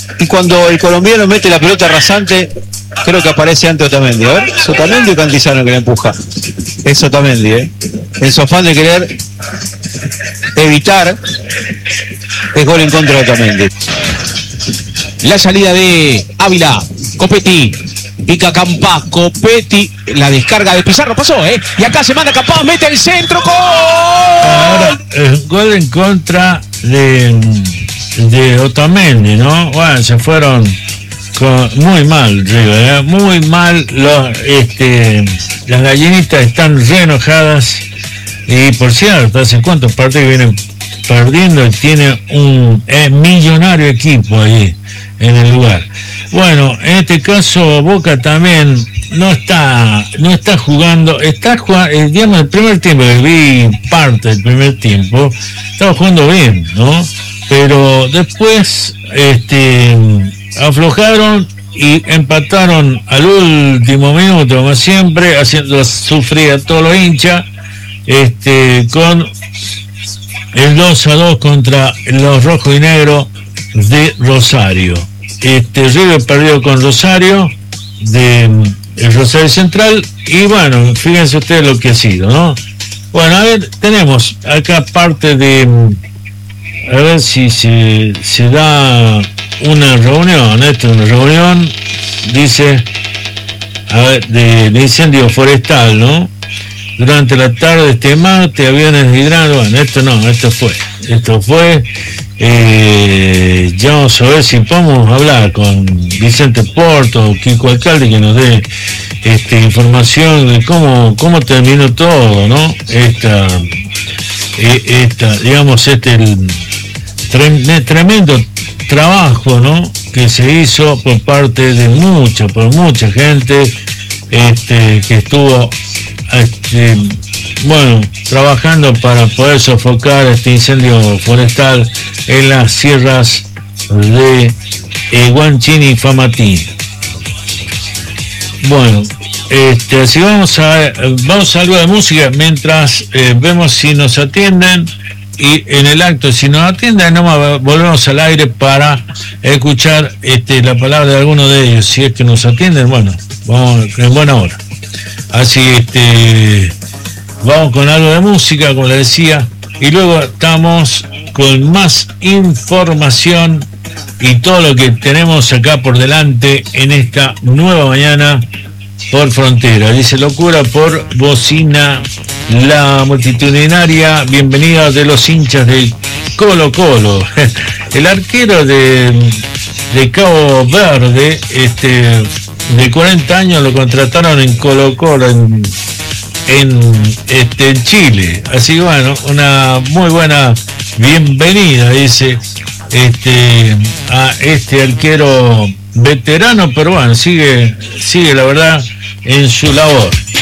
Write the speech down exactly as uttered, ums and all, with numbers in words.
Y cuando el colombiano mete la pelota rasante, creo que aparece ante Otamendi. A ver, ¿es Otamendi o Cantizano que le empuja? Es Otamendi, ¿eh? En su afán de querer evitar el gol en contra de Otamendi. La salida de Ávila, Copetti, pica Campas, Copetti, la descarga de Pizarro pasó, ¿eh? Y acá se manda Campas, mete el centro, ¡gol! Ahora, el gol en contra de, de Otamendi, ¿no? Bueno, se fueron con, muy mal, River, ¿eh? Muy mal. Los, este, las gallinitas están re enojadas. Y por cierto, ¿hace cuántos partidos vienen perdiendo? Y tiene un eh, millonario equipo ahí en el lugar. Bueno, en este caso Boca también no está no está jugando, está jugando, digamos, el primer tiempo, que vi parte del primer tiempo, estaba jugando bien, ¿no? Pero después este aflojaron y empataron al último minuto, como siempre, haciendo sufrir a todos los hinchas, este con el dos a dos contra los rojos y negros de Rosario. Este River perdió con Rosario de el Rosario Central y bueno, fíjense ustedes lo que ha sido, ¿no? Bueno, a ver, tenemos acá parte de, a ver si se, se da una reunión, esto es una reunión, dice, a ver, de, de incendio forestal, ¿no? Durante la tarde de este martes, aviones de hidráulica, bueno, esto no, esto fue, esto fue, eh, ya vamos a ver si podemos hablar con Vicente Porto o Kiko Alcalde que nos dé este, información de cómo, cómo terminó todo, ¿no? Esta, eh, esta digamos, este el tre- tremendo trabajo, ¿no? Que se hizo por parte de mucha, por mucha gente, este, que estuvo Este, bueno, trabajando para poder sofocar este incendio forestal en las sierras de eh, Guanchín y Famatín. Bueno, este, así vamos a vamos a algo de música mientras eh, vemos si nos atienden, y en el acto, si nos atienden, no volvemos al aire para escuchar este, la palabra de alguno de ellos. Si es que nos atienden, bueno, vamos en buena hora. Así, este, vamos con algo de música, como les decía, y luego estamos con más información y todo lo que tenemos acá por delante en esta nueva mañana por Frontera. Dice Locura por Bocina, la multitudinaria bienvenida de los hinchas de Colo Colo. El arquero de, de Cabo Verde, este... de cuarenta años, lo contrataron en Colo Colo en, en, este, en Chile. Así que bueno, una muy buena bienvenida, dice, este, a este arquero veterano, pero bueno, sigue, sigue la verdad en su labor.